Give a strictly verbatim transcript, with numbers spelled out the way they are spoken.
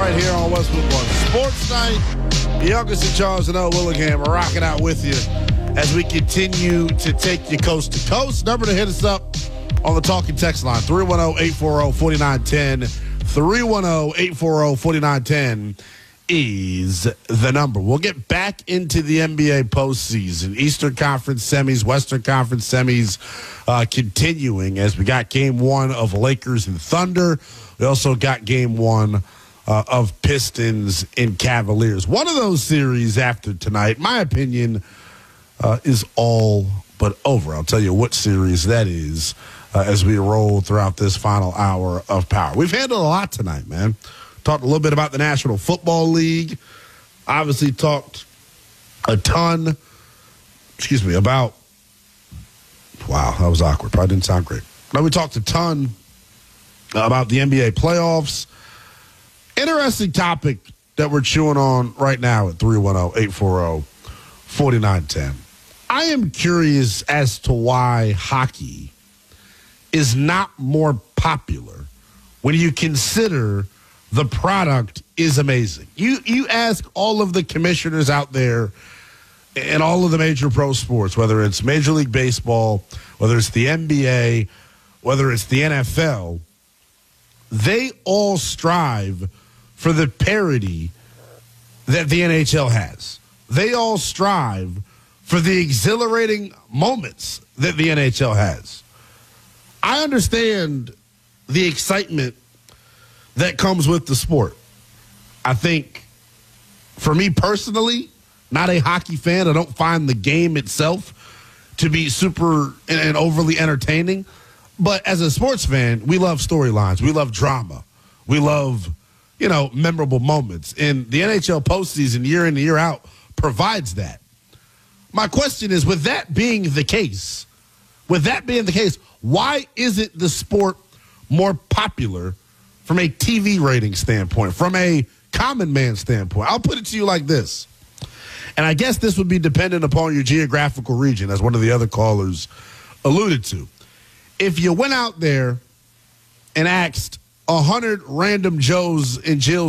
right here on Westwood One Sports Night. Youngest in Charles and L. Willingham are rocking out with you as we continue to take you coast to coast. Number to hit us up on the talking text line, three one zero, eight four zero, four nine one zero. three one zero, eight four zero, four nine one zero is the number. We'll get back into the N B A postseason. Eastern Conference semis, Western Conference semis uh, continuing as we got game one of Lakers and Thunder. We also got game one uh, of Pistons and Cavaliers. One of those series after tonight, my opinion, uh, is all but over. I'll tell you what series that is uh, as we roll throughout this final hour of power. We've handled a lot tonight, man. Talked a little bit about the National Football League. Obviously talked a ton, excuse me, about, wow, that was awkward. Probably didn't sound great. Now we talked a ton about the N B A playoffs. Interesting topic that we're chewing on right now at three one zero, eight four zero, four nine one zero. I am curious as to why hockey is not more popular when you consider the product is amazing. You you ask all of the commissioners out there and all of the major pro sports, whether it's Major League Baseball, whether it's the N B A, whether it's the N F L, they all strive for the parity that the N H L has. They all strive for the exhilarating moments that the N H L has. I understand the excitement that comes with the sport. I think, for me personally, not a hockey fan, I don't find the game itself to be super and overly entertaining. But as a sports fan, we love storylines. We love drama. We love, you know, memorable moments. And the N H L postseason, year in and year out, provides that. My question is, with that being the case, with that being the case, why isn't the sport more popular from a T V rating standpoint, from a common man standpoint? I'll put it to you like this. And I guess this would be dependent upon your geographical region, as one of the other callers alluded to. If you went out there and asked one hundred random Joes and Jills